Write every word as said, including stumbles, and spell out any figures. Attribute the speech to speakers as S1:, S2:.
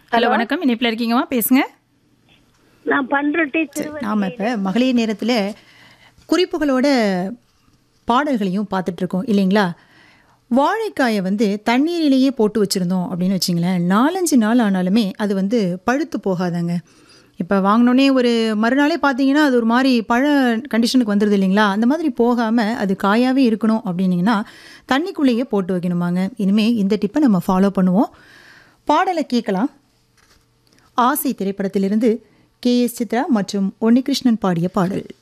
S1: Hello
S2: hello
S1: வணக்கம். இணைப்பில் இருக்கீங்கம்மா, பேசுங்க.
S2: நான் பண்ருட்டி
S3: நாம் இப்போ
S2: திருவல்லிக்கேணியில
S3: மகளிர் நேரத்தில் குறிப்புகளோட பாடல்களையும் பார்த்துட்டு இருக்கோம் இல்லைங்களா? வாழைக்காயை வந்து தண்ணீரிலேயே போட்டு வச்சுருந்தோம் அப்படின்னு வச்சிங்களேன், நாலஞ்சு நாள் ஆனாலுமே அது வந்து பழுத்து போகாதாங்க. இப்போ வாங்கினோன்னே ஒரு மறுநாளே பார்த்தீங்கன்னா அது ஒரு மாதிரி பழ கண்டிஷனுக்கு வந்துடுது இல்லைங்களா? அந்த மாதிரி போகாமல் அது காயாகவே இருக்கணும் அப்படின்னீங்கன்னா தண்ணிக்குள்ளேயே போட்டு வைக்கணுமாங்க. இனிமேல் இந்த டிப்பை நம்ம ஃபாலோ பண்ணுவோம். பாடலை கேட்கலாம். ஆசை திரைப்படத்திலிருந்து கே எஸ் சித்ரா மற்றும் உன்னிகிருஷ்ணன் பாடிய பாடல்.